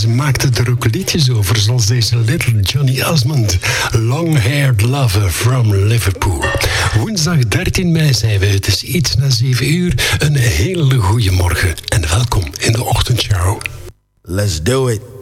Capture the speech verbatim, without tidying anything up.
ze maakten er ook liedjes over, zoals deze Little Johnny Osmond, Long-Haired Lover from Liverpool. Woensdag dertien mei zijn we, het is iets na zeven uur. Een hele goede morgen en welkom in de ochtendshow. Let's do it.